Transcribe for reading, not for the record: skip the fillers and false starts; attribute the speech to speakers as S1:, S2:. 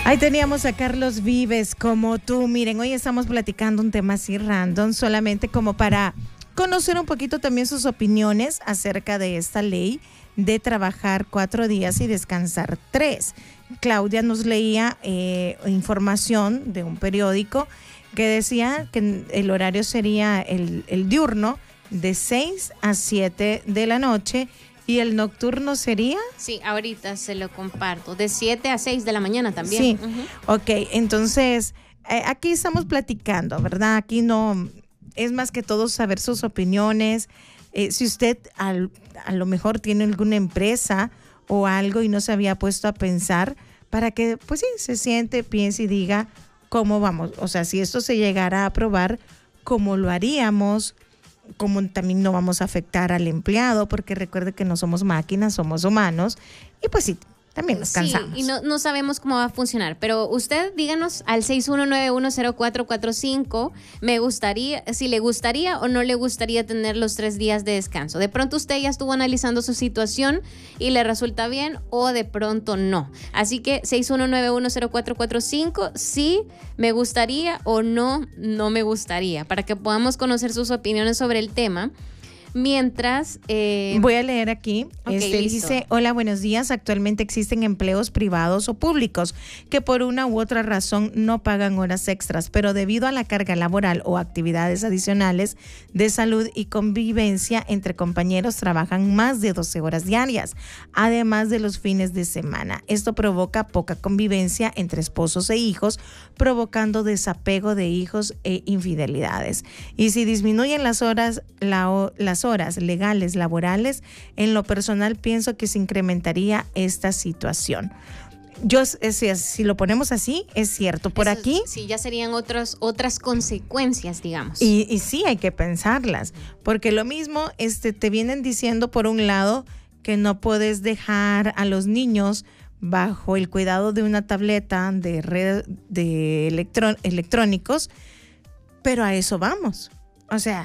S1: Ahí teníamos a Carlos Vives, Como tú. Miren, hoy estamos platicando un tema así random, solamente como para conocer un poquito también sus opiniones acerca de esta ley de trabajar 4 días y descansar 3. Claudia nos leía información de un periódico que decía que el horario sería el diurno de 6 a 7 de la noche. ¿Y el nocturno sería?
S2: Sí, ahorita se lo comparto. De 7 a 6 de la mañana también.
S1: Sí, ok. Entonces, aquí estamos platicando, ¿verdad? Aquí no, es más que todo saber sus opiniones. Si usted a lo mejor tiene alguna empresa o algo y no se había puesto a pensar, para que, pues sí, se siente, piense y diga cómo vamos. O sea, si esto se llegara a aprobar, ¿cómo lo haríamos? Como también no vamos a afectar al empleado, porque recuerde que no somos máquinas, somos humanos, y pues sí, también nos cansamos.
S2: Sí, y no sabemos cómo va a funcionar, pero usted díganos al 61910445, me gustaría, si le gustaría o no le gustaría tener los 3 días de descanso. De pronto usted ya estuvo analizando su situación y le resulta bien, o de pronto no. Así que 61910445, sí me gustaría o no me gustaría, para que podamos conocer sus opiniones sobre el tema. Mientras
S1: voy a leer aquí. Dice: hola, buenos días. Actualmente existen empleos privados o públicos que por una u otra razón no pagan horas extras, pero debido a la carga laboral o actividades adicionales de salud y convivencia entre compañeros trabajan más de 12 horas diarias, además de los fines de semana. Esto provoca poca convivencia entre esposos e hijos, provocando desapego de hijos e infidelidades. Y si disminuyen las horas legales laborales, en lo personal pienso que se incrementaría esta situación. Si lo ponemos así, es cierto. Por eso, aquí
S2: sí, ya serían otras consecuencias, digamos.
S1: Y sí hay que pensarlas, porque lo mismo te vienen diciendo por un lado que no puedes dejar a los niños bajo el cuidado de una tableta de red de electrónicos, pero a eso vamos. O sea,